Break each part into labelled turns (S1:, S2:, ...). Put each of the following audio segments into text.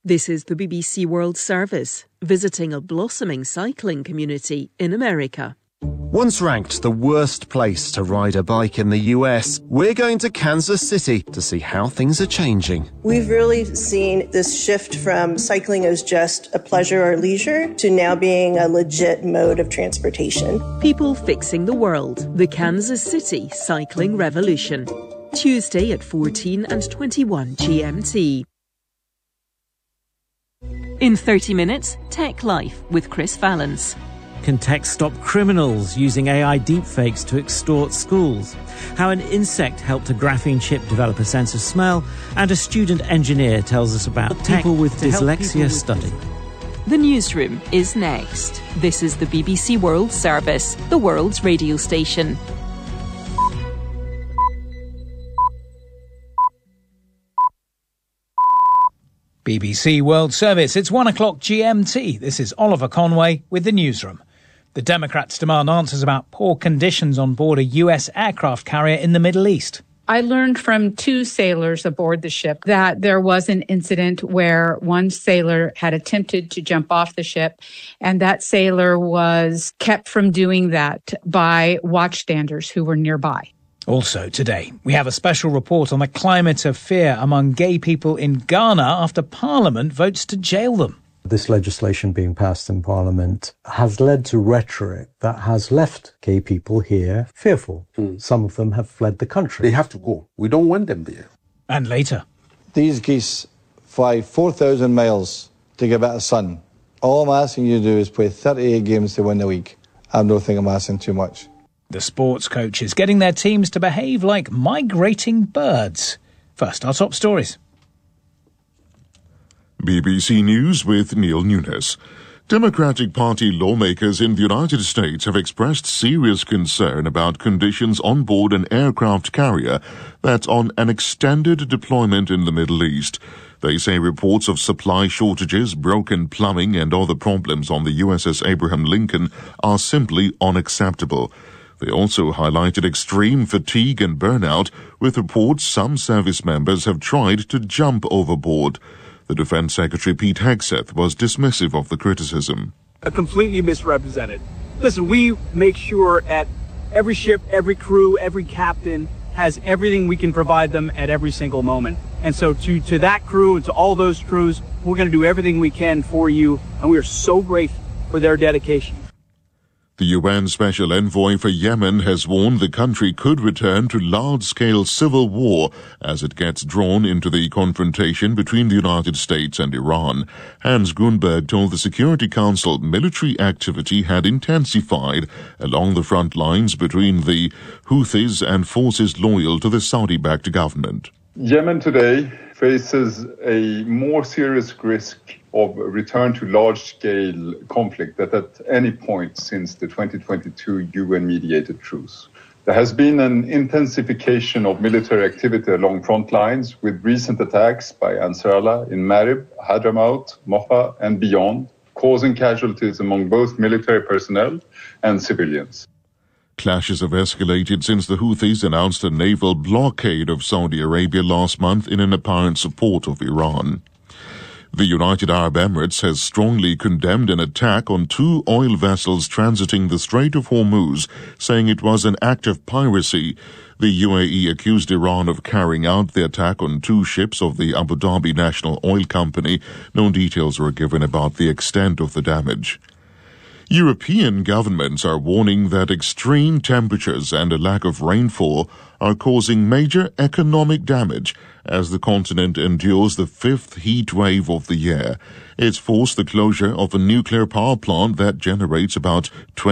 S1: This is the BBC World Service, visiting a blossoming cycling community in America.
S2: Once ranked the worst place to ride a bike in the US, we're going to Kansas City to see how things are changing.
S3: We've really seen this shift from cycling as just a pleasure or leisure to now being a legit mode of transportation.
S1: People fixing the world, the Kansas City cycling revolution. Tuesday at 14 and 21 GMT. In 30 minutes, Tech Life with Chris Valance.
S4: Can tech stop criminals using AI deepfakes to extort schools? How an insect helped a graphene chip develop a sense of smell, and a student engineer tells us about people with dyslexia study.
S1: The newsroom is next. This is the BBC World Service, the world's radio station.
S5: BBC World Service. It's 1 o'clock GMT. This is Oliver Conway with the newsroom. The Democrats demand answers about poor conditions on board a US aircraft carrier in the Middle East.
S6: I learned from 2 sailors aboard the ship that there was an incident where one sailor had attempted to jump off the ship, and that sailor was kept from doing that by watchstanders who were nearby.
S5: Also today, we have a special report on the climate of fear among gay people in Ghana after Parliament votes to jail them.
S7: This legislation being passed in Parliament has led to rhetoric that has left gay people here fearful. Some of them have fled the country.
S8: They have to go. We don't want them there.
S5: And later.
S9: These geese fly 4,000 miles to give it a sun. All I'm asking you to do is play 38 games to win the week. I don't think I'm asking too much.
S5: The sports coaches getting their teams to behave like migrating birds. First, our top stories.
S10: BBC News with Neil Nunes. Democratic Party lawmakers in the United States have expressed serious concern about conditions on board an aircraft carrier that's on an extended deployment in the Middle East. They say reports of supply shortages, broken plumbing and other problems on the USS Abraham Lincoln are simply unacceptable. They also highlighted extreme fatigue and burnout, with reports some service members have tried to jump overboard. The Defense Secretary Pete Hegseth was dismissive of the criticism.
S11: Completely misrepresented. Listen, we make sure at every ship, every crew, every captain has everything we can provide them at every single moment. And so to that crew and to all those crews, we're going to do everything we can for you, and we are so grateful for their dedication.
S10: The UN Special Envoy for Yemen has warned the country could return to large-scale civil war as it gets drawn into the confrontation between the United States and Iran. Hans Grunberg told the Security Council military activity had intensified along the front lines between the Houthis and forces loyal to the Saudi-backed government.
S12: Yemen today faces a more serious risk of return to large-scale conflict than at any point since the 2022 UN-mediated truce. There has been an intensification of military activity along front lines, with recent attacks by Ansarallah in Marib, Hadramaut, Mocha and beyond, causing casualties among both military personnel and civilians.
S10: Clashes have escalated since the Houthis announced a naval blockade of Saudi Arabia last month in an apparent support of Iran. The United Arab Emirates has strongly condemned an attack on 2 oil vessels transiting the Strait of Hormuz, saying it was an act of piracy. The UAE accused Iran of carrying out the attack on 2 ships of the Abu Dhabi National Oil Company. No details were given about the extent of the damage. European governments are warning that extreme temperatures and a lack of rainfall are causing major economic damage as the continent endures the 5th heat wave of the year. It's forced the closure of a nuclear power plant that generates about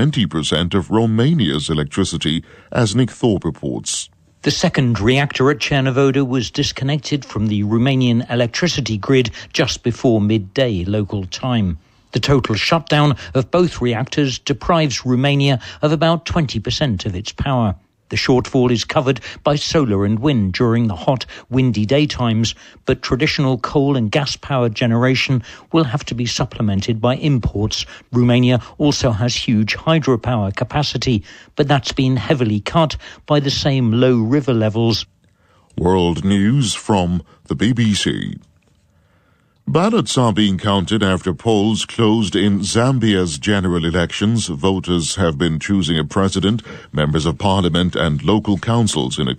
S10: 20% of Romania's electricity, as Nick Thorpe reports.
S13: The second reactor at Cernavodă was disconnected from the Romanian electricity grid just before midday local time. The total shutdown of both reactors deprives Romania of about 20% of its power. The shortfall is covered by solar and wind during the hot, windy daytimes, but traditional coal and gas-powered generation will have to be supplemented by imports. Romania also has huge hydropower capacity, but that's been heavily cut by the same low river levels.
S10: World News from the BBC. Ballots are being counted after polls closed in Zambia's general elections. Voters have been choosing a president, members of parliament and local councils in a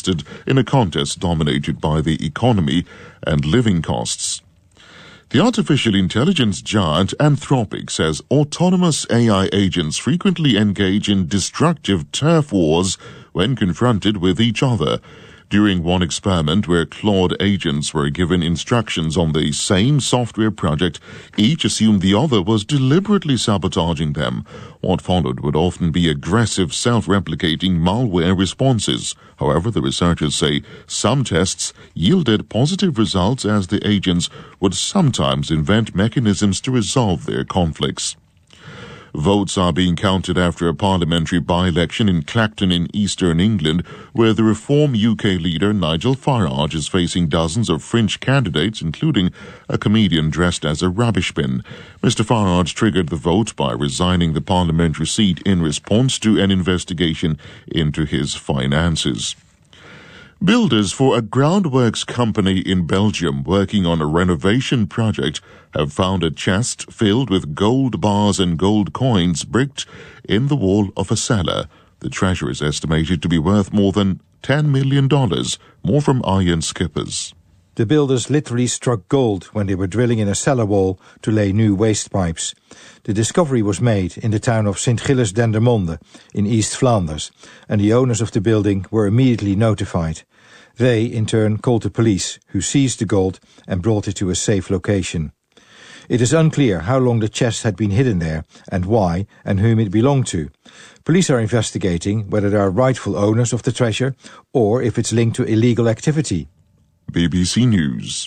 S10: contest dominated by the economy and living costs. The artificial intelligence giant Anthropic says autonomous AI agents frequently engage in destructive turf wars when confronted with each other. During one experiment where Claude agents were given instructions on the same software project, each assumed the other was deliberately sabotaging them. What followed would often be aggressive, self-replicating malware responses. However, the researchers say some tests yielded positive results as the agents would sometimes invent mechanisms to resolve their conflicts. Votes are being counted after a parliamentary by-election in Clacton in eastern England, where the Reform UK leader Nigel Farage is facing dozens of fringe candidates, including a comedian dressed as a rubbish bin. Mr Farage triggered the vote by resigning the parliamentary seat in response to an investigation into his finances. Builders for a groundworks company in Belgium working on a renovation project have found a chest filled with gold bars and gold coins bricked in the wall of a cellar. The treasure is estimated to be worth more than $10 million. More from Arjen Skippers.
S14: The builders literally struck gold when they were drilling in a cellar wall to lay new waste pipes. The discovery was made in the town of St. Gilles Dendermonde in East Flanders, and the owners of the building were immediately notified. They, in turn, called the police, who seized the gold and brought it to a safe location. It is unclear how long the chest had been hidden there, and why, and whom it belonged to. Police are investigating whether there are rightful owners of the treasure, or if it's linked to illegal activity.
S10: BBC News.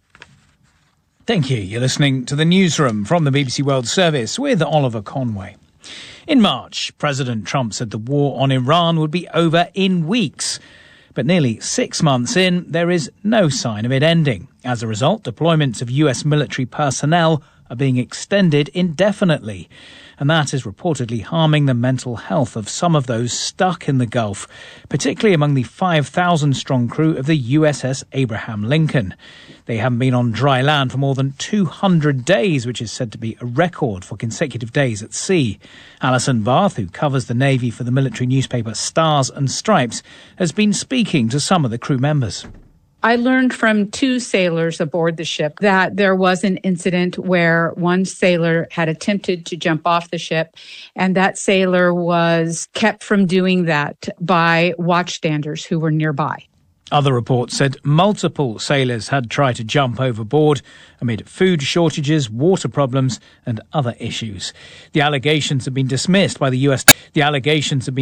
S5: Thank you. You're listening to the Newsroom from the BBC World Service with Oliver Conway. In March, President Trump said the war on Iran would be over in weeks. But nearly 6 months in, there is no sign of it ending. As a result, deployments of US military personnel are being extended indefinitely. And that is reportedly harming the mental health of some of those stuck in the Gulf, particularly among the 5,000-strong crew of the USS Abraham Lincoln. They haven't been on dry land for more than 200 days, which is said to be a record for consecutive days at sea. Alison Barth, who covers the Navy for the military newspaper Stars and Stripes, has been speaking to some of the crew members.
S6: I learned from 2 sailors aboard the ship that there was an incident where one sailor had attempted to jump off the ship, and that sailor was kept from doing that by watchstanders who were nearby.
S5: Other reports said multiple sailors had tried to jump overboard amid food shortages, water problems and other issues. The allegations have been dismissed by the US.